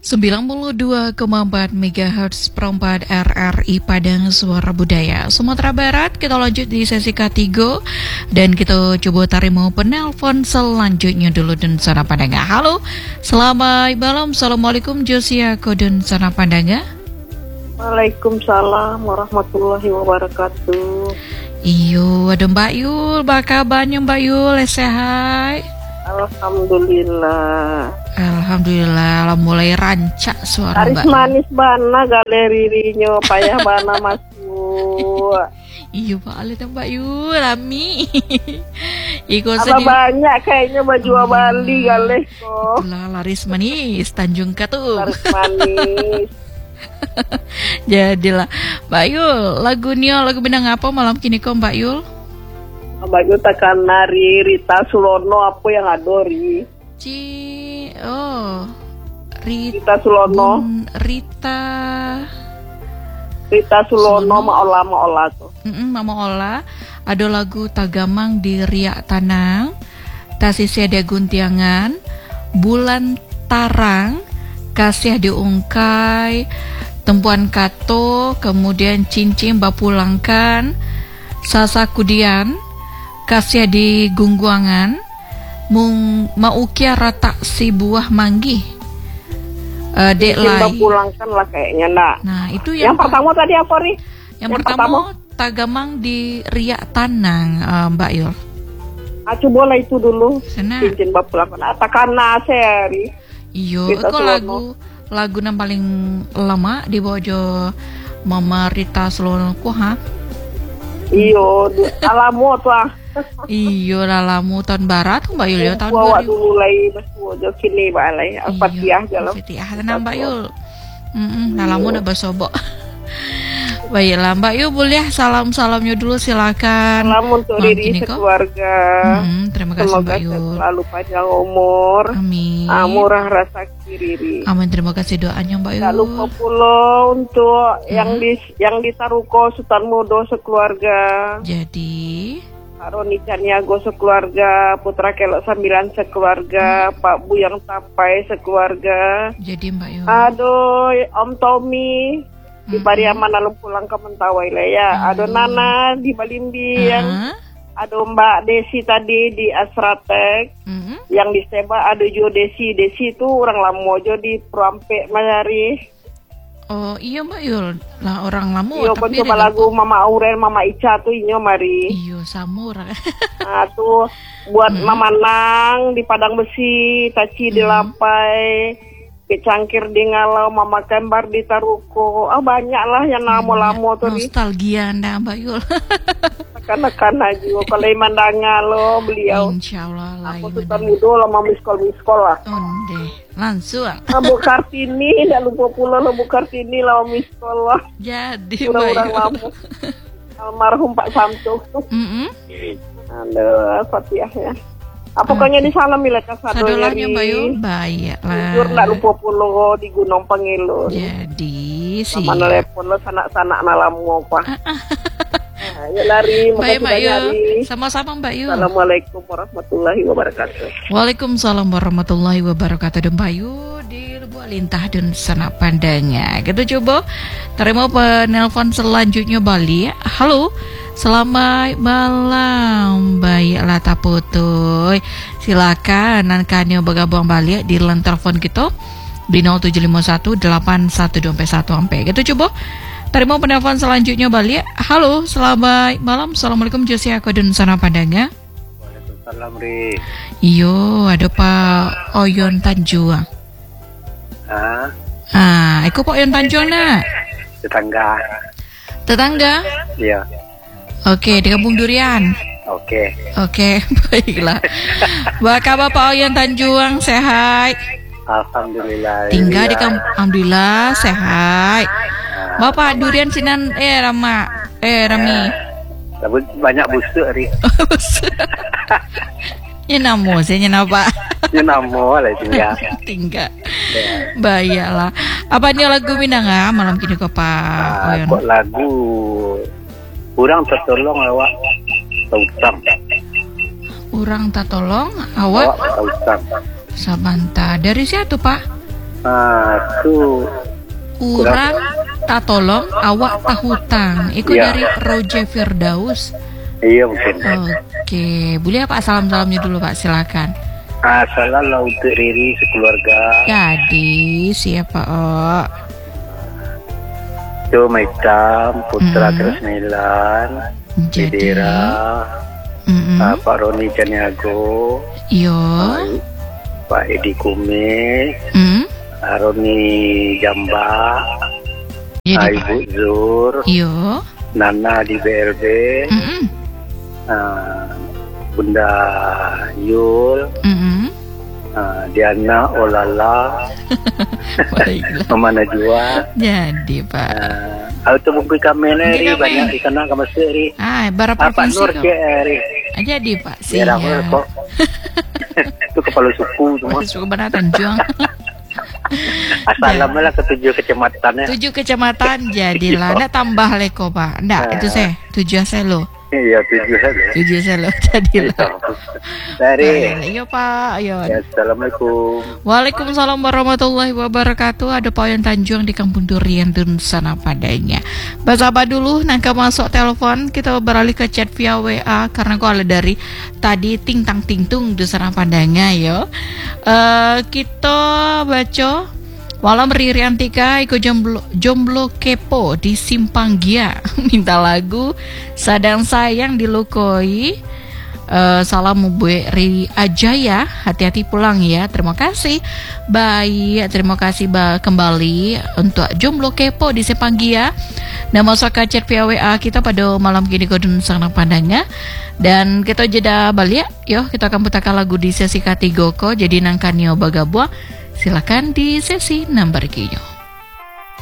92,4 MHz perempat RRI Padang Suara Budaya Sumatera Barat. Kita lanjut di sesi ketiga dan kita coba terima penelpon selanjutnya dulu dan sana pandanga. Halo, selamat malam. Assalamualaikum Josia Kodun sana pandanga. Waalaikumsalam warahmatullahi wabarakatuh. Iyo, ada Mbak Yul, bakabannya Mbak Yul, sehat? Alhamdulillah. Alhamdulillah, mulai rancak suara Aris Mbak. manis bana galeririnya payah bana masuk. Iya Pak Ali Mbak Yul, Rami. Iko Apa sedih. banyak kayaknya baju Bali galeh kok. Itulah laris manis Tanjung Katu. Aris manis. Jadilah Mbak Yul, lagu bintang apa malam kini kok Mbak Yul? Mbak Yul takkan nari Rita Sulono apa yang adori. Rita Sulono. Rita Sulono Maola tuh. Mama Ola. Ada lagu Tagamang di Riak Tanang, Tasisi ada Guntiangan, Bulan Tarang, Kasih diungkai, Tempuan Kato, kemudian Cincin Bapulangkan, Sasa Kudian, Kasih di Gungguangan, Maukia Rata si Buah Manggi, Dek Lai. Bapulangkan lah kayaknya nak. Nah itu yang pertama tadi apa Ri? Yang pertama Tagamang di Riak Tanang, Mbak Yul. Coba itu dulu. Cincin Bapulangkan. Takana seri. Iyo, itu lagu yang paling lama di bojo Mama Rita Sulono ha? Iyo, alamu tuh. Iyo, alamu tahun barat Mbak Yul ya tahun 2000. Bawa dulu lagi bojo kini balai Al-Fatihah jalan. Al-Fatihah tenang Mbak Yul. Alamu udah bersobok. Baiklah Mbak Yul, boleh salamnya dulu silakan. Salam untuk diri sekeluarga. Terima kasih Semoga Mbak Yul. Selalu panjang umur. Amin. Murah rezeki Riri. Amin, terima kasih doanya Mbak Yul. Tak lupa pula untuk yang di Taruko Sultan Mudo sekeluarga. Jadi Roni Caniago sekeluarga, Putra Kelok 9 sekeluarga, Pak Buyang Tapai sekeluarga. Jadi Mbak Yul. Aduh, Om Tommy di Pariaman lalu pulang ke Mentawai lah ya. Ada Nana di Balimbian. Ada Mbak Desi tadi di Asratek. Yang di Seba ada Jo Desi. Desi itu orang lama jo di Perampek Mayari. Oh iya Mbak Yul, lah orang lama. Iyo pun coba lagu Mama Auren, Mama Ica tuh inyo mari. Iyo samur. Nah tuh buat Mama Nang di Padang Besi, Taci di Lapai, Kecangkir di Ngalau, Mama Kembar di Taruko. Banyak lah yang lama-lama tuh. Nostalgia anda Mbak Yul. Kan aja kalau Mandanga lo beliau. Insyaallah lah. Aku tuh mudo lama miskol lah. Onde langsung. Bu Kartini, tidak lupa pula lo Bu Kartini lama miskol lah. Jadi orang lama. Almarhum Pak Samsu. Aduh, Fatihahnya. Pokoknya di sana milik sadolanya Mbak Yul. Baiklah. Jujur tidak lupa pula di Gunung Pangilun. Jadi sih. Sama telepon lo sanak-sanak nalamu apa. Ya lari, baik Mbak Yul. Sama-sama Mbak Yul. Assalamualaikum warahmatullahi wabarakatuh. Waalaikumsalam warahmatullahi wabarakatuh. Dan Mbak Yul di Lebuh Lintah dan Sanak Pandangnya. Kita coba terima penelpon selanjutnya Bali. Halo, selamat malam. Baiklah taputoy. Silakan nankannya bergabung balik di line telepon kita di 0751 8121 sampai. Kita coba terima penelpon selanjutnya balik. Halo, selamat malam. Assalamualaikum Josia Kodun Sana Pandanga. Waalaikumsalam Ri. Iyo, ada Pak Oyon Tanjuang. Aku Pak Oyon Tanjuang nak. Tetangga? Iya. Oke, di Kampung Durian. Oke, baiklah. Bagaimana Pak Oyon Tanjuang, sehat? Alhamdulillah. Tinggal di Kampung, alhamdulillah sehat. Bapak durian sinan Rami. Banyak busuk Ri. Ya namo, saya Pak. Ya namo lah tinggal. Baiklah. Apa nih lagu Minanga malam kini kok Pak Oyon? Kok lagu kurang tertolong lewat Tautang. Urang tak tolong awak Tautang. Sabanta. Dari siapa tuh Pak? Itu Urang tak tolong, awak tak hutang. Itu Iya. dari Roger Firdaus. iya mungkin. Oke, boleh Pak salam-salamnya dulu Pak, silakan. Salam lah untuk Riri sekeluarga. Jadi siapa Itu Maitam, Putra Tresmilan, Jadi Bidera, Pak Roni Caniago, Yo. Pak Edi Kumis, Roni Jamba, Jadi Ibu Zur, Yo. Nana di BRB, Bunda Yul, Diana Olala, Baiklah. Mama Najwa. Jadi Pak. Auto buku kami Buku ri kami. banyak dikenal kamu seri. Berapa Pak provinsi Nur kau? Ceri. Jadi Pak, Biar aku siap. kok. Itu kepala suku semua. Suku Benar Tanjung. Assalamualaikum ke 7 kecamatannya. 7 kecamatan jadilah. Nggak tambah leko Pak. Nggak, itu saya. 7 saya lo. Iya 7 saja. 7 saya lo. Jadilah. Dari. Iya Pak, ayo. Ya, Assalamualaikum. Waalaikumsalam warahmatullahi wabarakatuh. Ada Pak Yan Tanjung di Kampung Durian dan sana padanya. Bahasa apa dulu? Nangka masuk telepon. Kita beralih ke chat via WA karena kok ada dari tadi ting tang ting tung di sana padanya yo. Kita baca Malam Riri Antika ikut jomblo kepo di Simpang Gia minta lagu Sadang Sayang dilukoi. Salam Bu Riri Ajaya, hati-hati pulang ya. Terima kasih. Baik, terima kasih kembali untuk jomblo kepo di Simpang Gia. Dan masuk ke chat via WA kita pada malam gini kodun sana pandangnya. Dan kita jeda balik. Yuk kita akan putarkan lagu di sesi ketiga kok. Jadi nangkanio bagabua. Silakan di sesi nomor 3.